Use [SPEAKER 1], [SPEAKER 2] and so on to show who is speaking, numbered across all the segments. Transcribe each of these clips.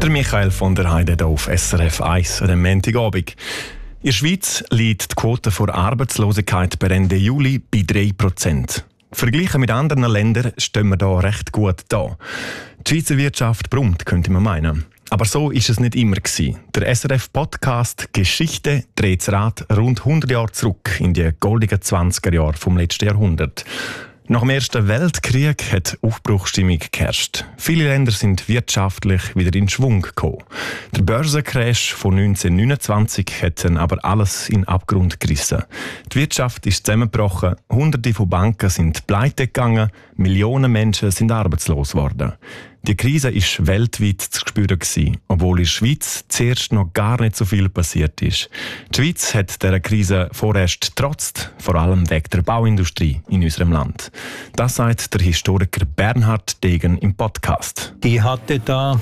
[SPEAKER 1] Der Michael von der Heide hier auf SRF 1 an einem Montagabend. In der Schweiz liegt die Quote vor Arbeitslosigkeit per Ende Juli bei 3%. Verglichen mit anderen Ländern stehen wir da recht gut da. Die Schweizer Wirtschaft brummt, könnte man meinen. Aber so ist es nicht immer gewesen. Der SRF-Podcast «Geschichte» dreht das Rad rund 100 Jahre zurück in die goldenen 20er Jahre vom letzten Jahrhundert. Nach dem Ersten Weltkrieg hat Aufbruchsstimmung geherrscht. Viele Länder sind wirtschaftlich wieder in Schwung gekommen. Der Börsencrash von 1929 hat dann aber alles in den Abgrund gerissen. Die Wirtschaft ist zusammengebrochen, Hunderte von Banken sind pleite gegangen, Millionen Menschen sind arbeitslos geworden. Die Krise war weltweit zu spüren, obwohl in der Schweiz zuerst noch gar nicht so viel passiert ist. Die Schweiz hat dieser Krise vorerst getrotzt, vor allem wegen der Bauindustrie in unserem Land. Das sagt der Historiker Bernhard Degen im Podcast.
[SPEAKER 2] Die hatte da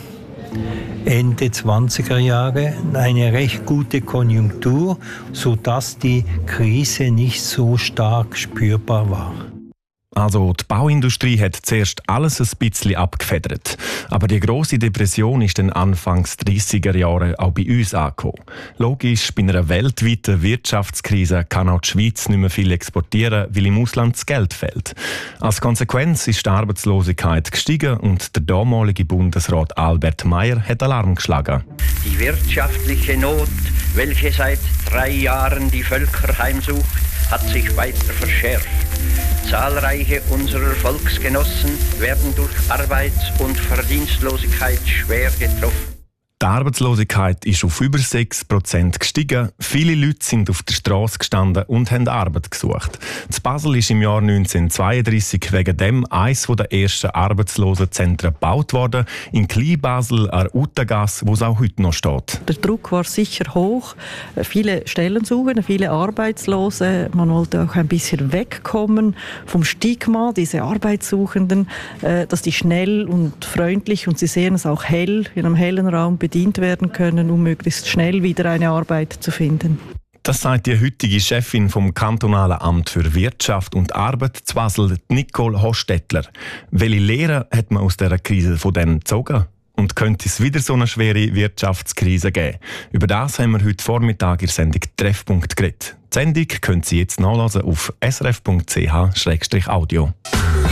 [SPEAKER 2] Ende 20er Jahre eine recht gute Konjunktur, sodass die Krise nicht so stark spürbar war.
[SPEAKER 1] Also die Bauindustrie hat zuerst alles ein bisschen abgefedert. Aber die grosse Depression ist dann Anfangs 30er Jahre auch bei uns angekommen. Logisch, bei einer weltweiten Wirtschaftskrise kann auch die Schweiz nicht mehr viel exportieren, weil im Ausland das Geld fehlt. Als Konsequenz ist die Arbeitslosigkeit gestiegen und der damalige Bundesrat Albert Meyer hat Alarm geschlagen.
[SPEAKER 3] Die wirtschaftliche Not, welche seit 3 Jahren die Völker heimsucht, hat sich weiter verschärft. Zahlreiche unserer Volksgenossen werden durch Arbeits- und Verdienstlosigkeit schwer getroffen.
[SPEAKER 1] Die Arbeitslosigkeit ist auf über 6% gestiegen. Viele Leute sind auf der Straße gestanden und haben Arbeit gesucht. In Basel ist im Jahr 1932 wegen dem eines der ersten Arbeitslosenzentren gebaut worden, in Kleinbasel an der Utagasse, wo es auch heute noch steht.
[SPEAKER 4] Der Druck war sicher hoch. Viele Stellen suchen, viele Arbeitslose. Man wollte auch ein bisschen wegkommen vom Stigma, diese Arbeitssuchenden, dass die schnell und freundlich, und Sie sehen es auch hell, in einem hellen Raum bedient werden können, um möglichst schnell wieder eine Arbeit zu finden.
[SPEAKER 1] Das sagt die heutige Chefin vom Kantonalen Amt für Wirtschaft und Arbeit zu Basel, Nicole Hostetler. Welche Lehren hat man aus dieser Krise von denen gezogen? Und könnte es wieder so eine schwere Wirtschaftskrise geben? Über das haben wir heute Vormittag in der Sendung «Treffpunkt» geredet. Die Sendung können Sie jetzt nachlesen auf srf.ch/audio.